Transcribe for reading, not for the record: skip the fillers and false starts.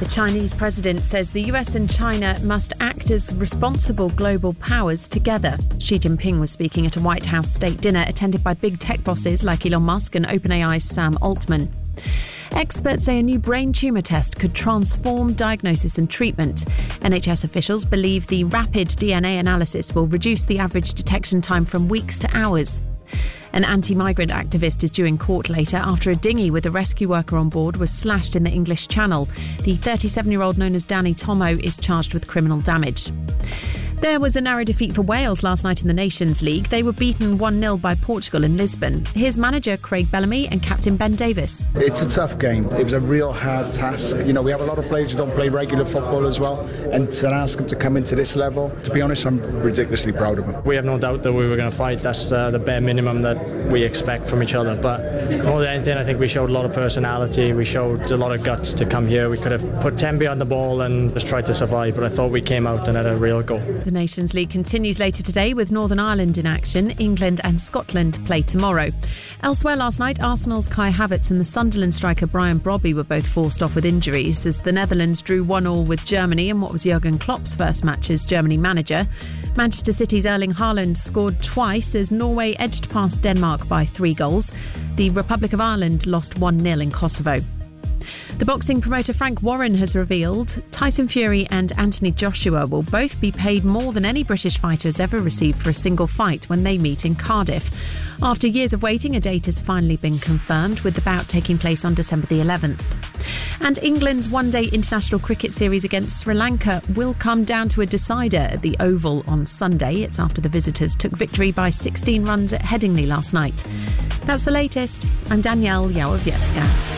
The Chinese president says the US and China must act as responsible global powers together. Xi Jinping was speaking at a White House state dinner attended by big tech bosses like Elon Musk and OpenAI's Sam Altman. Experts say a new brain tumour test could transform diagnosis and treatment. NHS officials believe the rapid DNA analysis will reduce the average detection time from weeks to hours. An anti-migrant activist is due in court later after a dinghy with a rescue worker on board was slashed in the English Channel. The 37-year-old known as Danny Tomo is charged with criminal damage. There was a narrow defeat for Wales last night in the Nations League. They were beaten 1-0 by Portugal in Lisbon. Here's manager Craig Bellamy and captain Ben Davies. It's a tough game. It was a real hard task. You know, we have a lot of players who don't play regular football as well, and to ask them to come into this level, to be honest, I'm ridiculously proud of them. We have no doubt that we were going to fight. That's the bare minimum that we expect from each other. But more than anything, I think we showed a lot of personality. We showed a lot of guts to come here. We could have put 10 behind the ball and just tried to survive, but I thought we came out and had a real go. The Nations League continues later today with Northern Ireland in action. England and Scotland play tomorrow. Elsewhere last night, Arsenal's Kai Havertz and the Sunderland striker Brian Brobby were both forced off with injuries as the Netherlands drew 1-1 with Germany in what was Jurgen Klopp's first match as Germany manager. Manchester City's Erling Haaland scored twice as Norway edged past Denmark by 3 goals. The Republic of Ireland lost 1-0 in Kosovo. The boxing promoter Frank Warren has revealed Tyson Fury and Anthony Joshua will both be paid more than any British fighter has ever received for a single fight when they meet in Cardiff. After years of waiting, a date has finally been confirmed, with the bout taking place on December the 11th. And England's one-day international cricket series against Sri Lanka will come down to a decider at the Oval on Sunday. It's after the visitors took victory by 16 runs at Headingley last night. That's the latest. I'm Danielle Yawowiecka.